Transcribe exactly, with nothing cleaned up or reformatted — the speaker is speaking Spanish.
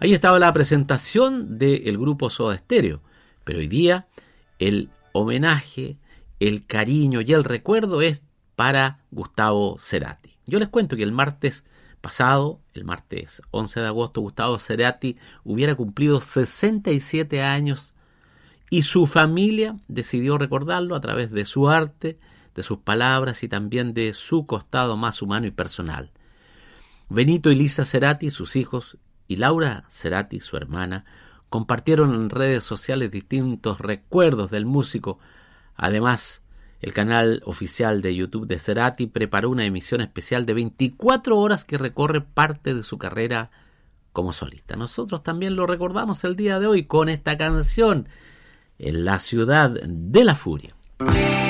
Ahí estaba la presentación del grupo Soda Stereo, pero hoy día el homenaje, el cariño y el recuerdo es para Gustavo Cerati. Yo les cuento que el martes pasado, el martes once de agosto, Gustavo Cerati hubiera cumplido sesenta y siete años y su familia decidió recordarlo a través de su arte, de sus palabras y también de su costado más humano y personal. Benito y Lisa Cerati, sus hijos, y Laura Cerati, su hermana, compartieron en redes sociales distintos recuerdos del músico. Además, el canal oficial de YouTube de Cerati preparó una emisión especial de veinticuatro horas que recorre parte de su carrera como solista. Nosotros también lo recordamos el día de hoy con esta canción, En la ciudad de la furia.